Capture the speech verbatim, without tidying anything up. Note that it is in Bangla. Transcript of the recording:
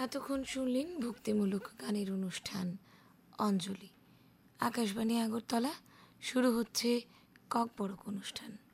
এতক্ষণ শুনলেন ভক্তিমূলক গানের অনুষ্ঠান অঞ্জলি। আকাশবাণী আগরতলা, শুরু হচ্ছে ককবরক অনুষ্ঠান।